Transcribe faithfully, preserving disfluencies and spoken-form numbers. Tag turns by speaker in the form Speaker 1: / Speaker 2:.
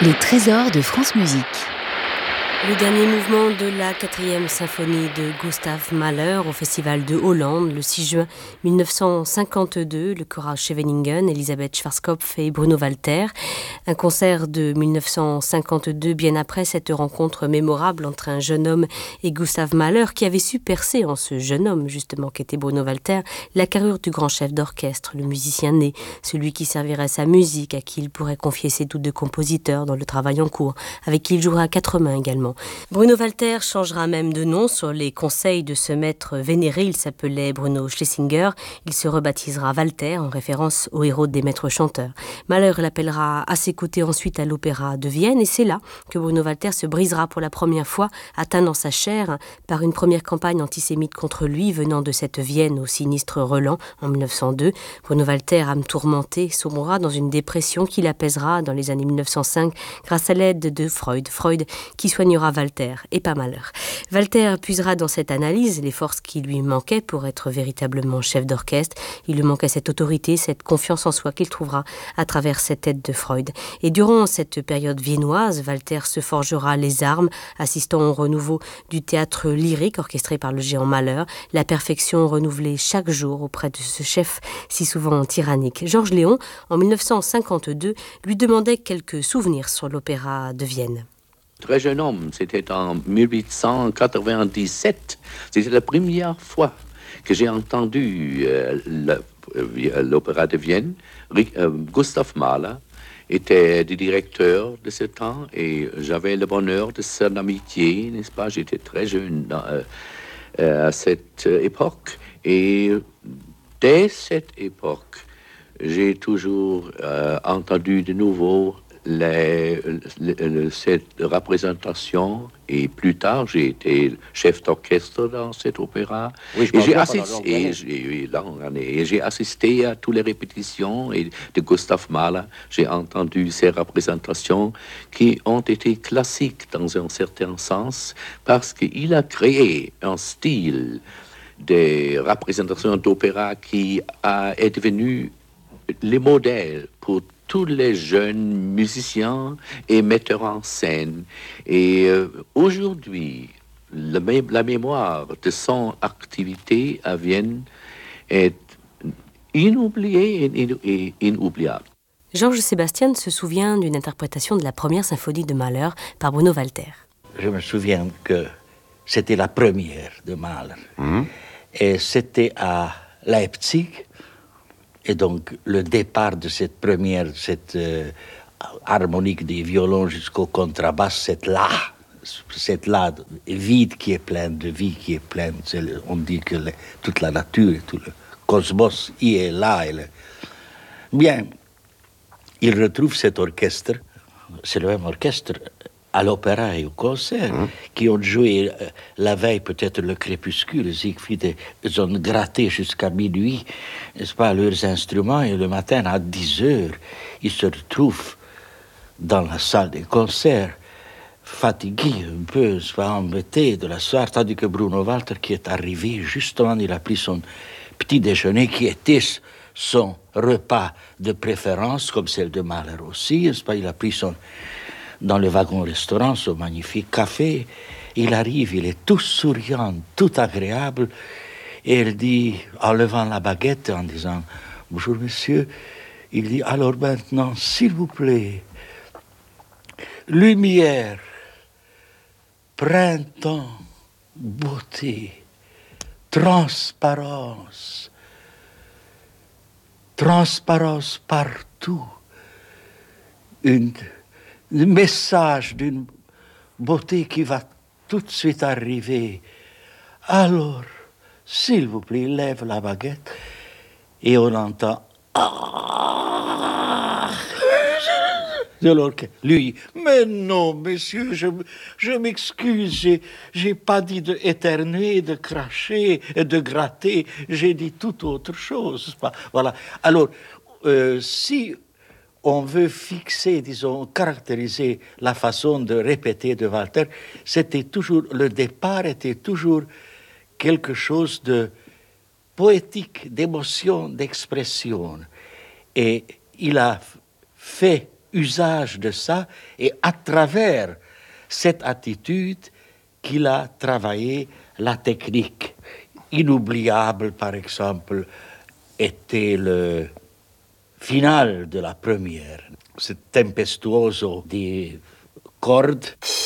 Speaker 1: Les trésors de France Musique.
Speaker 2: Le dernier mouvement de la quatrième symphonie de Gustav Mahler au Festival de Hollande le six juin mille neuf cent cinquante-deux, le choral Scheveningen, Elisabeth Schwarzkopf et Bruno Walter. Un concert de mille neuf cent cinquante-deux, bien après cette rencontre mémorable entre un jeune homme et Gustav Mahler, qui avait su percer en ce jeune homme, justement, qu'était Bruno Walter, la carrure du grand chef d'orchestre, le musicien né, celui qui servirait sa musique, à qui il pourrait confier ses doutes de compositeur dans le travail en cours, avec qui il jouera à quatre mains également. Bruno Walter changera même de nom sur les conseils de ce maître vénéré. Il s'appelait Bruno Schlesinger. Il se rebaptisera Walter en référence au héros des maîtres chanteurs. Mahler l'appellera à ses côtés ensuite à l'Opéra de Vienne, et c'est là que Bruno Walter se brisera pour la première fois, atteint dans sa chair par une première campagne antisémite contre lui venant de cette Vienne au sinistre Roland en mille neuf cent deux. Bruno Walter, âme tourmentée, sombrera dans une dépression qui l'apaisera dans les années mille neuf cent cinq grâce à l'aide de Freud. Freud qui soignera Walter et pas Mahler. Walter puisera dans cette analyse les forces qui lui manquaient pour être véritablement chef d'orchestre. Il lui manquait cette autorité, cette confiance en soi qu'il trouvera à travers cette aide de Freud. Et durant cette période viennoise, Walter se forgera les armes, assistant au renouveau du théâtre lyrique orchestré par le géant Mahler, la perfection renouvelée chaque jour auprès de ce chef si souvent tyrannique. Georges Léon, en mille neuf cent cinquante-deux, lui demandait quelques souvenirs sur l'opéra de Vienne.
Speaker 3: Très jeune homme, c'était en dix-huit cent quatre-vingt-dix-sept. C'était la première fois que j'ai entendu euh, l'opéra de Vienne. Euh, Gustav Mahler était le directeur de ce temps et j'avais le bonheur de son amitié, n'est-ce pas? J'étais très jeune dans, euh, à cette époque et dès cette époque, j'ai toujours euh, entendu de nouveau Les, les, les, cette représentation et plus tard j'ai été chef d'orchestre dans cet opéra
Speaker 4: oui,
Speaker 3: et, j'ai assisté, et, j'ai, et j'ai assisté à toutes les répétitions et de Gustav Mahler. J'ai entendu ces représentations qui ont été classiques dans un certain sens parce qu'il a créé un style de représentation d'opéra qui a, est devenu le modèle pour tous les jeunes musiciens et metteurs en scène. Et euh, aujourd'hui, la, mé- la mémoire de son activité à Vienne est inoubliée et, et inoubliable.
Speaker 2: Georges Sébastien se souvient d'une interprétation de la première symphonie de Mahler par Bruno Walter.
Speaker 4: Je me souviens que c'était la première de Mahler.
Speaker 5: Mmh.
Speaker 4: Et c'était à Leipzig. Et donc, le départ de cette première, cette euh, harmonique des violons jusqu'au contrebasse, cette là, cette là vide qui est pleine de vie, qui est pleine, le, on dit que le, toute la nature, tout le cosmos y est là. Et le... Bien, il retrouve cet orchestre, c'est le même orchestre à l'opéra et au concert, mmh. qui ont joué euh, la veille peut-être le crépuscule, Siegfried, ils ont gratté jusqu'à minuit, n'est-ce pas, leurs instruments, et le matin à dix heures, ils se retrouvent dans la salle des concerts, fatigués, un peu, soit embêtés de la soirée, tandis que Bruno Walter, qui est arrivé, justement, il a pris son petit déjeuner, qui était son repas de préférence, comme celle de Mahler aussi, n'est-ce pas, il a pris son... dans le wagon-restaurant, ce magnifique café. Il arrive, il est tout souriant, tout agréable. Et il dit, en levant la baguette, en disant « Bonjour, monsieur », il dit « Alors maintenant, s'il vous plaît, lumière, printemps, beauté, transparence, transparence partout, une... le message d'une beauté qui va tout de suite arriver. Alors, s'il vous plaît, il lève la baguette et on entend ah alors que lui, mais non, monsieur, je, je m'excuse, j'ai, j'ai pas dit de éternuer, de cracher, de gratter, j'ai dit toute autre chose. Voilà. Alors, euh, si on veut fixer, disons, caractériser la façon de répéter de Walter, c'était toujours, le départ était toujours quelque chose de poétique, d'émotion, d'expression. Et il a fait usage de ça et à travers cette attitude qu'il a travaillé la technique. Inoubliable, par exemple, était le final de la première, ce tempestuoso des cordes.